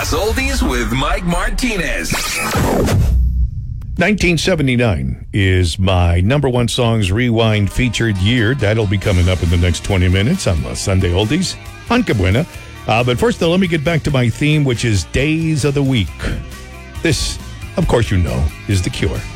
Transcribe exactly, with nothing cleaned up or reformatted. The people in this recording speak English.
Plus Oldies with Mike Martinez. nineteen seventy-nine is my number one songs rewind featured year. That'll be coming up in the next twenty minutes on the Sunday Oldies on Cabuena. Uh, but first, though, let me get back to my theme, which is Days of the Week. This, of course you know, is The Cure.